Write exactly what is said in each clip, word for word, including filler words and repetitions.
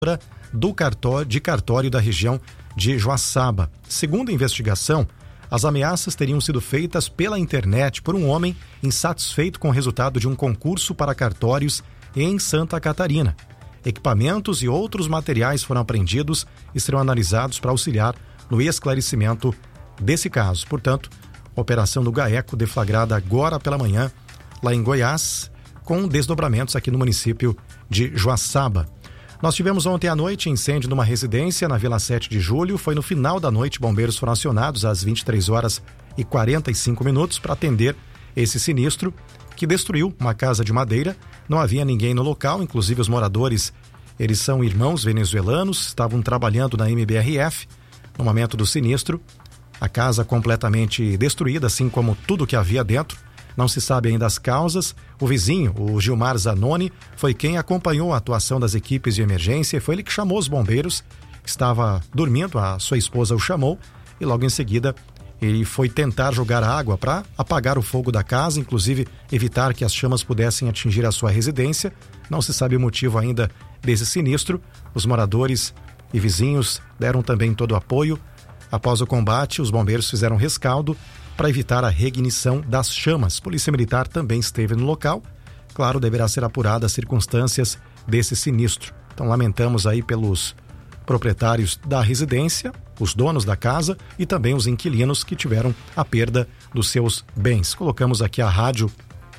do cartório, de cartório da região de Joaçaba. Segundo a investigação, as ameaças teriam sido feitas pela internet por um homem insatisfeito com o resultado de um concurso para cartórios em Santa Catarina. Equipamentos e outros materiais foram apreendidos e serão analisados para auxiliar no esclarecimento desse caso. Portanto, operação do GAECO deflagrada agora pela manhã lá em Goiás, com desdobramentos aqui no município de Joaçaba. Nós tivemos ontem à noite incêndio numa residência na Vila sete de julho. Foi no final da noite, bombeiros foram acionados às vinte e três horas e quarenta e cinco minutos para atender esse sinistro que destruiu uma casa de madeira. Não havia ninguém no local, inclusive os moradores, eles são irmãos venezuelanos, estavam trabalhando na M B R F no momento do sinistro. A casa completamente destruída, assim como tudo que havia dentro. Não se sabe ainda as causas. O vizinho, o Gilmar Zanoni, foi quem acompanhou a atuação das equipes de emergência. Foi ele que chamou os bombeiros, que estava dormindo, a sua esposa o chamou e logo em seguida ele foi tentar jogar água para apagar o fogo da casa, inclusive evitar que as chamas pudessem atingir a sua residência. Não se sabe o motivo ainda desse sinistro. Os moradores e vizinhos deram também todo o apoio. Após o combate, os bombeiros fizeram rescaldo para evitar a reignição das chamas. Polícia Militar também esteve no local. Claro, deverá ser apurada as circunstâncias desse sinistro. Então, lamentamos aí pelos proprietários da residência, os donos da casa e também os inquilinos que tiveram a perda dos seus bens. Colocamos aqui a rádio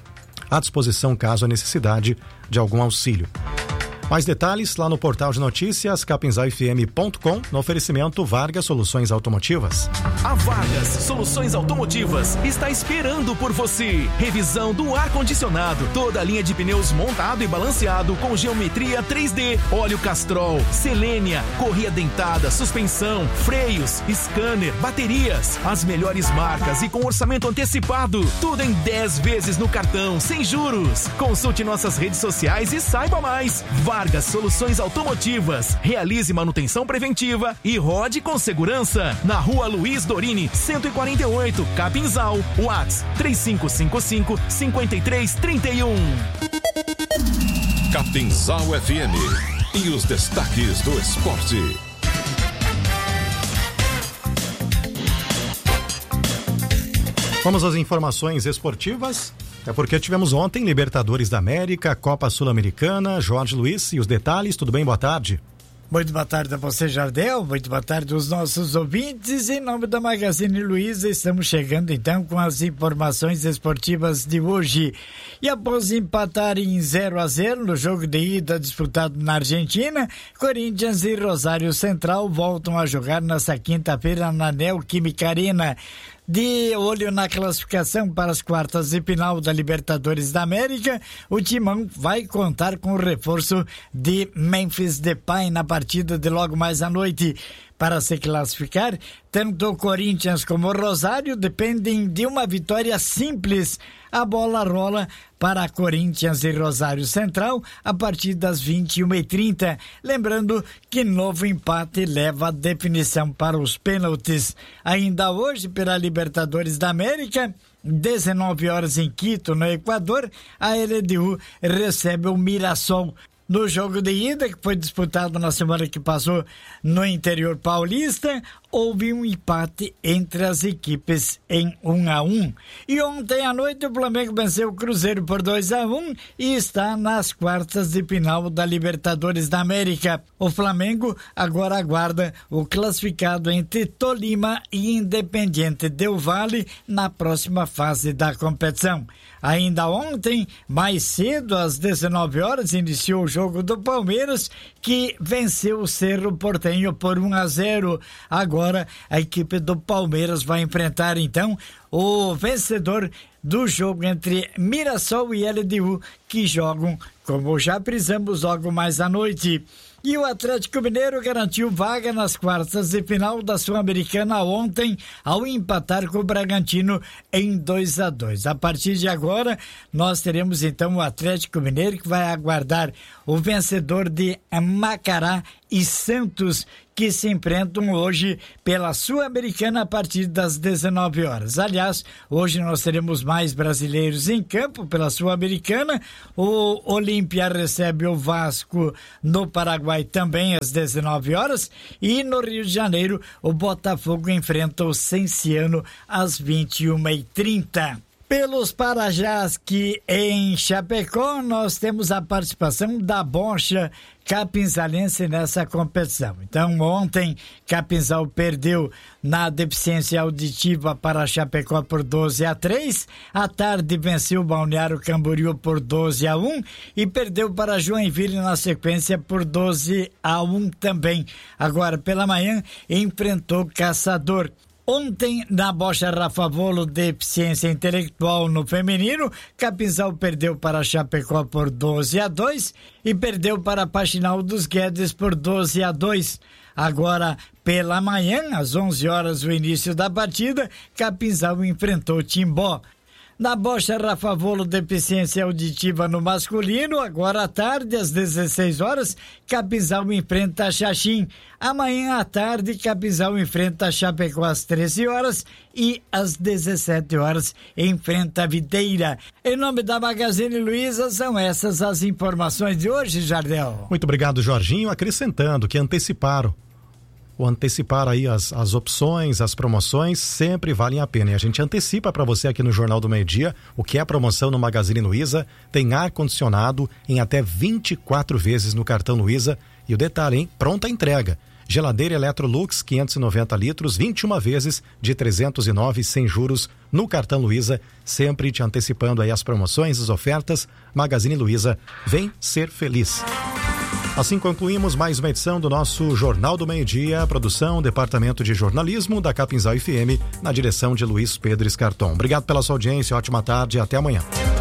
à disposição caso a necessidade de algum auxílio. Mais detalhes lá no portal de notícias capinzal f m ponto com, no oferecimento Vargas Soluções Automotivas. A Vargas Soluções Automotivas está esperando por você. Revisão do ar-condicionado, toda a linha de pneus montado e balanceado com geometria três D, óleo Castrol, Selênia, correia dentada, suspensão, freios, scanner, baterias, as melhores marcas e com orçamento antecipado. Tudo em dez vezes no cartão, sem juros. Consulte nossas redes sociais e saiba mais. Vargas Soluções Automotivas. Realize manutenção preventiva e rode com segurança. Na rua Luiz Dorini, cento e quarenta e oito, Capinzal. WhatsApp três cinco cinco cinco, cinco três três um. Capinzal F M. E os destaques do esporte. Vamos às informações esportivas. É porque tivemos ontem Libertadores da América, Copa Sul-Americana, Jorge Luiz e os detalhes. Tudo bem? Boa tarde. Muito boa tarde a você, Jardel. Muito boa tarde aos nossos ouvintes. Em nome da Magazine Luiza, estamos chegando então com as informações esportivas de hoje. E após empatar em zero a zero no jogo de ida disputado na Argentina, Corinthians e Rosário Central voltam a jogar nesta quinta-feira na Neoquímica Arena. De olho na classificação para as quartas de final da Libertadores da América, o Timão vai contar com o reforço de Memphis Depay na partida de logo mais à noite. Para se classificar, tanto o Corinthians como o Rosário dependem de uma vitória simples. A bola rola para Corinthians e Rosário Central a partir das vinte e uma e trinta. Lembrando que novo empate leva a definição para os pênaltis. Ainda hoje, pela Libertadores da América, dezenove horas em Quito, no Equador, a L D U recebe o Mirassol. No jogo de ida, que foi disputado na semana que passou no interior paulista, houve um empate entre as equipes em um a um. E ontem à noite o Flamengo venceu o Cruzeiro por dois a um e está nas quartas de final da Libertadores da América. O Flamengo agora aguarda o classificado entre Tolima e Independiente del Valle na próxima fase da competição. Ainda ontem, mais cedo, às dezenove horas, iniciou o jogo do Palmeiras, que venceu o Cerro Porteño por um a zero. Agora, a equipe do Palmeiras vai enfrentar, então, o vencedor do jogo entre Mirassol e L D U, que jogam, como já frisamos, logo mais à noite. E o Atlético Mineiro garantiu vaga nas quartas de final da Sul-Americana ontem, ao empatar com o Bragantino em dois a dois. A partir de agora, nós teremos então o Atlético Mineiro, que vai aguardar o vencedor de Macará e Santos, que se enfrentam hoje pela Sul-Americana a partir das dezenove horas. Aliás, hoje nós teremos mais brasileiros em campo pela Sul-Americana. O Olímpia recebe o Vasco no Paraguai também às dezenove horas e no Rio de Janeiro o Botafogo enfrenta o Cienciano às vinte e uma e trinta. Pelos Parajás que em Chapecó nós temos a participação da Bocha Capinzalense nessa competição. Então ontem Capinzal perdeu na deficiência auditiva para Chapecó por doze a três, à tarde venceu o Balneário Camboriú por doze a um e perdeu para Joinville na sequência por doze a um também. Agora pela manhã enfrentou Caçador. Ontem, na Bocha Rafavolo, deficiência intelectual no feminino, Capinzal perdeu para Chapecó por doze a dois e perdeu para Paxinal dos Guedes por doze a dois. Agora, pela manhã, às onze horas, o início da partida, Capinzal enfrentou Timbó. Na Bocha Rafavolo, deficiência auditiva no masculino, agora à tarde, às dezesseis horas, Capinzal enfrenta Xaxim. Amanhã à tarde, Capinzal enfrenta Chapecó às treze horas e às dezessete horas enfrenta Videira. Em nome da Magazine Luiza, são essas as informações de hoje, Jardel. Muito obrigado, Jorginho. Acrescentando que anteciparam O antecipar aí as, as opções, as promoções sempre valem a pena. E a gente antecipa para você aqui no Jornal do Meio-Dia o que é a promoção no Magazine Luiza. Tem ar-condicionado em até vinte e quatro vezes no cartão Luiza. E o detalhe, hein? Pronta entrega. Geladeira Electrolux quinhentos e noventa litros, vinte e uma vezes de trezentos e nove sem juros no cartão Luiza. Sempre te antecipando aí as promoções, as ofertas. Magazine Luiza, vem ser feliz. Assim concluímos mais uma edição do nosso Jornal do Meio-Dia, produção, Departamento de Jornalismo da Capinzal F M, na direção de Luiz Pedro Escarton. Obrigado pela sua audiência, ótima tarde e até amanhã.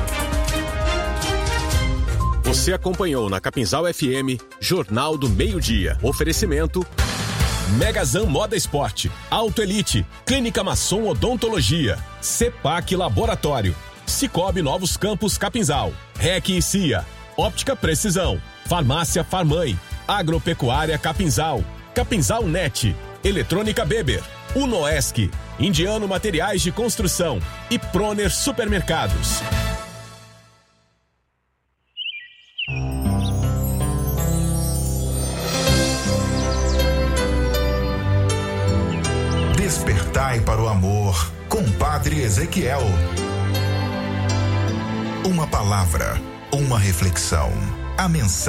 Você acompanhou na Capinzal F M, Jornal do Meio-Dia. Oferecimento Megazan Moda Esporte, Auto Elite, Clínica Masson Odontologia, Cepac Laboratório, Cicobi Novos Campos Capinzal, R E C e C I A, Óptica Precisão, Farmácia Farmãe, Agropecuária Capinzal, Capinzal Net, Eletrônica Beber, Unoesc, Indiano Materiais de Construção e Proner Supermercados. Despertai para o amor com Padre Ezequiel. Uma palavra, uma reflexão. A mensagem